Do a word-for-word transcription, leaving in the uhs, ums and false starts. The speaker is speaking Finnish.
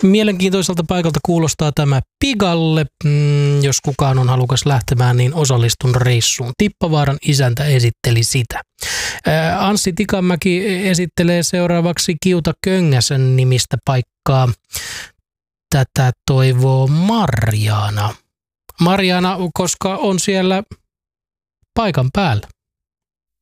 Mielenkiintoiselta paikalta kuulostaa tämä Pigalle. Mm, jos kukaan on halukas lähtemään, niin osallistun reissuun. Tippavaaran isäntä esitteli sitä. Ää, Anssi Tikanmäki esittelee seuraavaksi Kiuta Köngäsen nimistä paikkaa. Tätä toivoo Marjaana. Marjaana, koska on siellä paikan päällä.